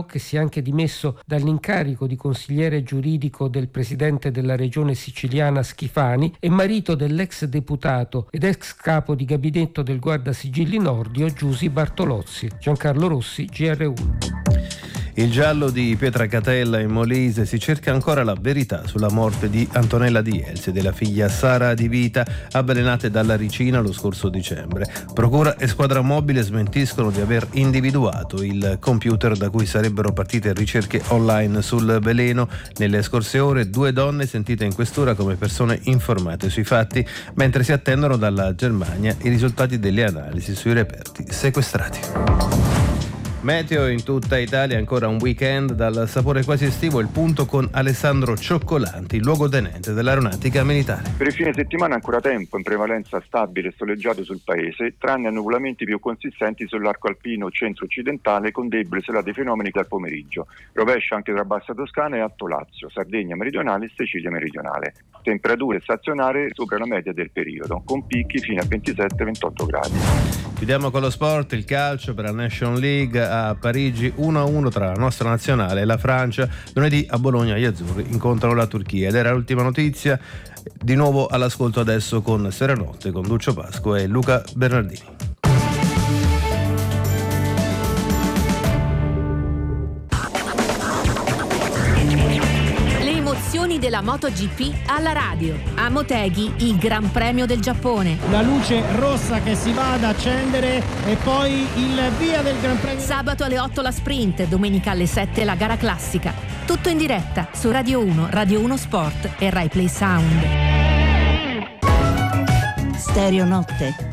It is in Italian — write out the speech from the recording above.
che si è anche dimesso dall'incarico di consigliere giuridico del presidente della regione siciliana Schifani e marito dell'ex deputato ed ex capo di gabinetto del Guardasigilli Nordio Giusi Bartolozzi. Giancarlo Rossi, GR1. Il giallo di Pietracatella in Molise: si cerca ancora la verità sulla morte di Antonella Di Elsi e della figlia Sara Di Vita, avvelenate dalla ricina lo scorso dicembre. Procura e squadra mobile smentiscono di aver individuato il computer da cui sarebbero partite ricerche online sul veleno. Nelle scorse ore 2 donne sentite in questura come persone informate sui fatti, mentre si attendono dalla Germania i risultati delle analisi sui reperti sequestrati. Meteo in tutta Italia, ancora un weekend dal sapore quasi estivo. Il punto con Alessandro Cioccolanti, luogotenente dell'Aeronautica Militare. Per il fine settimana ancora tempo, in prevalenza stabile e soleggiato sul paese, tranne annuvolamenti più consistenti sull'arco alpino centro-occidentale con deboli isolati fenomeni dal pomeriggio. Rovescia anche tra Bassa Toscana e Alto Lazio, Sardegna meridionale e Sicilia meridionale. Temperature stazionarie sopra la media del periodo, con picchi fino a 27-28 gradi. Chiudiamo con lo sport, il calcio per la Nation League. A Parigi 1-1 tra la nostra nazionale e la Francia. Lunedì a Bologna gli azzurri incontrano la Turchia. Ed era l'ultima notizia. Di nuovo all'ascolto adesso con Serenotte, con Lucio Pasco e Luca Bernardini. Della MotoGP alla radio. A Motegi il Gran Premio del Giappone. La luce rossa che si va ad accendere e poi il via del Gran Premio. Sabato alle 8 la sprint, domenica alle 7 la gara classica. Tutto in diretta su Radio 1, Radio 1 Sport e Rai Play Sound. Stereo Notte.